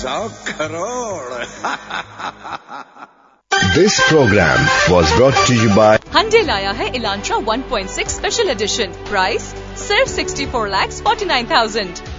100 crore. This program was brought to you by Hyundai लाया है Elantra 1.6 special edition. Price सिर्फ 64,49,000।